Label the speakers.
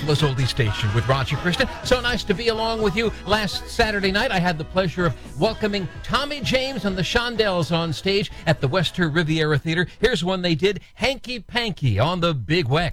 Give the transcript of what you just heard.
Speaker 1: Minneapolis Oldie Station with Roger Kristen. So nice to be along with you. Last Saturday night, I had the pleasure of welcoming Tommy James and the Shondells on stage at the Wester Riviera Theater. Here's one they did, Hanky Panky on the Big Weck.